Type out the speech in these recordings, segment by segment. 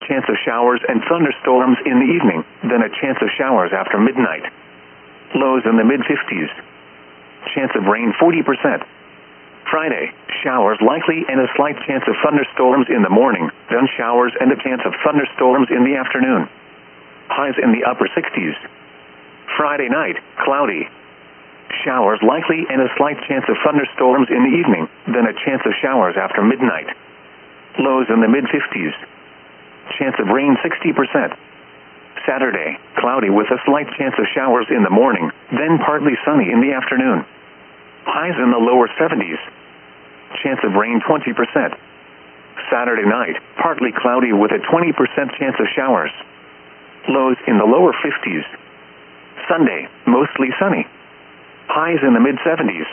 Chance of showers and thunderstorms in the evening, then a chance of showers after midnight. Lows in the mid-50s. Chance of rain 40%. Friday, showers likely and a slight chance of thunderstorms in the morning, then showers and a chance of thunderstorms in the afternoon. Highs in the upper 60s. Friday night, cloudy. Showers likely and a slight chance of thunderstorms in the evening, then a chance of showers after midnight. Lows in the mid-50s. Chance of rain 60%. Saturday, cloudy with a slight chance of showers in the morning, then partly sunny in the afternoon. Highs in the lower 70s. Chance of rain 20%. Saturday night, partly cloudy with a 20% chance of showers. Lows in the lower 50s. Sunday, mostly sunny. Highs in the mid-70s.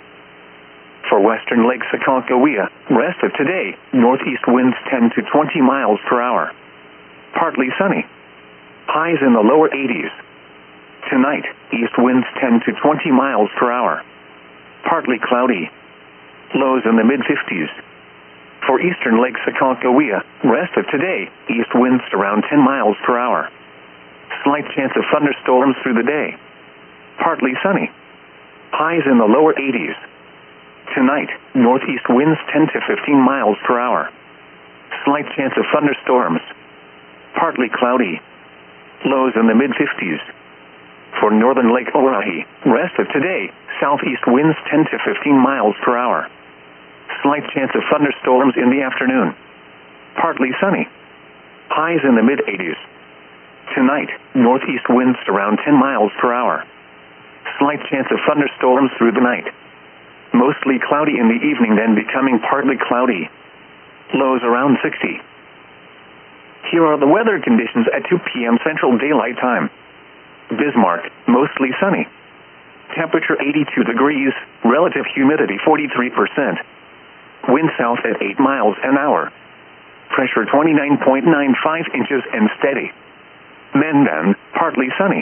For western Lake Sakakawea, rest of today, northeast winds 10 to 20 miles per hour. Partly sunny. Highs in the lower 80s. Tonight, east winds 10 to 20 miles per hour. Partly cloudy. Lows in the mid-50s. For eastern Lake Sakakawea, rest of today, east winds around 10 miles per hour. Slight chance of thunderstorms through the day. Partly sunny. Highs in the lower 80s. Tonight, northeast winds 10 to 15 miles per hour. Slight chance of thunderstorms. Partly cloudy. Lows in the mid-50s. For northern Lake Oahe, rest of today, southeast winds 10 to 15 miles per hour. Slight chance of thunderstorms in the afternoon. Partly sunny. Highs in the mid-80s. Tonight, northeast winds around 10 miles per hour. Slight chance of thunderstorms through the night. Mostly cloudy in the evening, then becoming partly cloudy. Lows around 60. Here are the weather conditions at 2 p.m. Central Daylight Time. Bismarck, mostly sunny. Temperature 82 degrees, relative humidity 43%. Wind south at 8 miles an hour. Pressure 29.95 inches and steady. Mendon, partly sunny.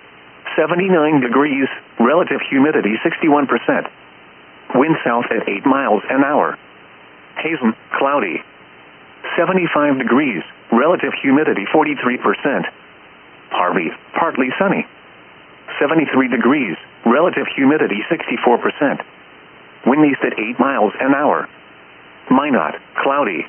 79 degrees, relative humidity 61%. Wind south at 8 miles an hour. Hazen, cloudy. 75 degrees, relative humidity 43%. Harvey, partly sunny. 73 degrees, relative humidity 64%. Wind east at 8 miles an hour. Minot, cloudy.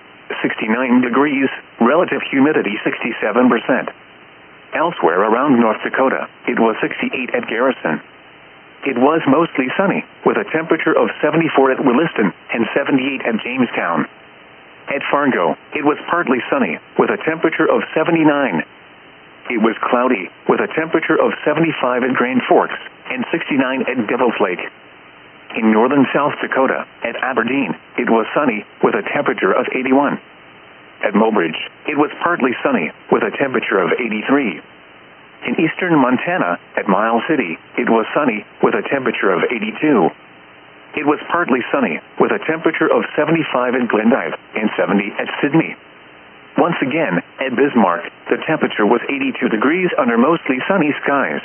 69 degrees, relative humidity 67%. Elsewhere around North Dakota, it was 68 at Garrison. It was mostly sunny, with a temperature of 74 at Williston and 78 at Jamestown. At Fargo, it was partly sunny, with a temperature of 79. It was cloudy, with a temperature of 75 at Grand Forks and 69 at Devil's Lake. In northern South Dakota, at Aberdeen, it was sunny, with a temperature of 81. At Mobridge, it was partly sunny, with a temperature of 83. In eastern Montana, at Miles City, it was sunny, with a temperature of 82. It was partly sunny, with a temperature of 75 at Glendive and 70 at Sydney. Once again, at Bismarck, the temperature was 82 degrees under mostly sunny skies.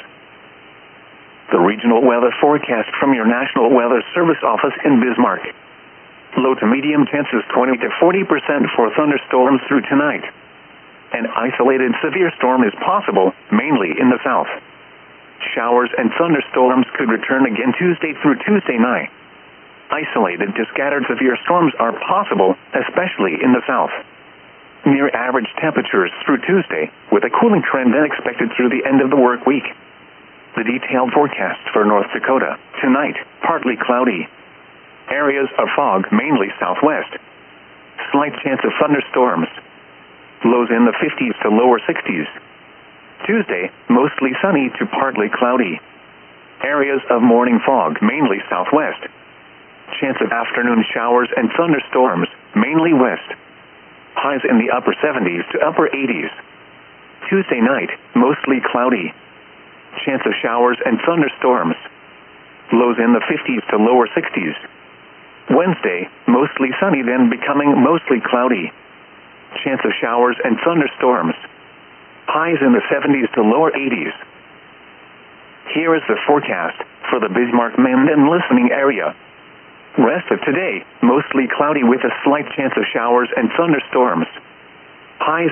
The regional weather forecast from your National Weather Service office in Bismarck. Low to medium chances 20 to 40% for thunderstorms through tonight. An isolated severe storm is possible, mainly in the south. Showers and thunderstorms could return again Tuesday through Tuesday night. Isolated to scattered severe storms are possible, especially in the south. Near average temperatures through Tuesday, with a cooling trend then expected through the end of the work week. The detailed forecast for North Dakota. Tonight, partly cloudy. Areas of fog, mainly southwest. Slight chance of thunderstorms. Lows in the 50s to lower 60s. Tuesday, mostly sunny to partly cloudy. Areas of morning fog, mainly southwest. Chance of afternoon showers and thunderstorms, mainly west. Highs in the upper 70s to upper 80s. Tuesday night, mostly cloudy. Chance of showers and thunderstorms. Lows in the 50s to lower 60s. Wednesday, mostly sunny, then becoming mostly cloudy. Chance of showers and thunderstorms. Highs in the 70s to lower 80s. Here is the forecast for the Bismarck-Mendon listening area. Rest of today, mostly cloudy with a slight chance of showers and thunderstorms. Highs